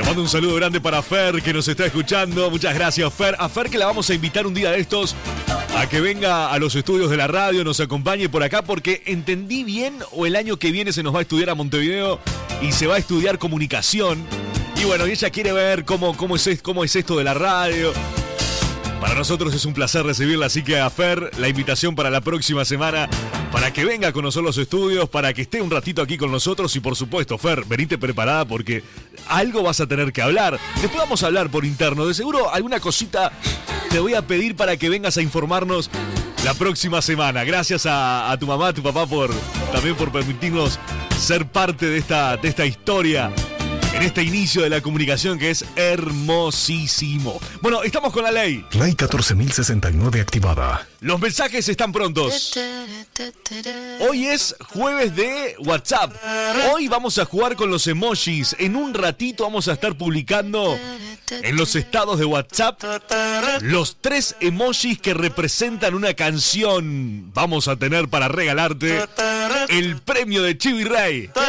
Mando un saludo grande para Fer, que nos está escuchando. Muchas gracias, Fer. A Fer, que la vamos a invitar un día de estos a que venga a los estudios de la radio, nos acompañe por acá, porque entendí bien, o el año que viene se nos va a estudiar a Montevideo y se va a estudiar comunicación. Y bueno, ella quiere ver cómo es esto de la radio. Para nosotros es un placer recibirla, así que a Fer, la invitación para la próxima semana, para que venga con nosotros los estudios, para que esté un ratito aquí con nosotros. Y por supuesto, Fer, venite preparada porque algo vas a tener que hablar. Después vamos a hablar por interno. De seguro alguna cosita te voy a pedir para que vengas a informarnos la próxima semana. Gracias a tu mamá, a tu papá también por permitirnos ser parte de esta historia en este inicio de la comunicación que es hermosísimo. Bueno, estamos con la ley. Ley 14.069 activada. Los mensajes están prontos. Hoy es jueves de WhatsApp. Hoy vamos a jugar con los emojis. En un ratito vamos a estar publicando en los estados de WhatsApp los 3 emojis que representan una canción. Vamos a tener para regalarte el premio de Chibi Rey.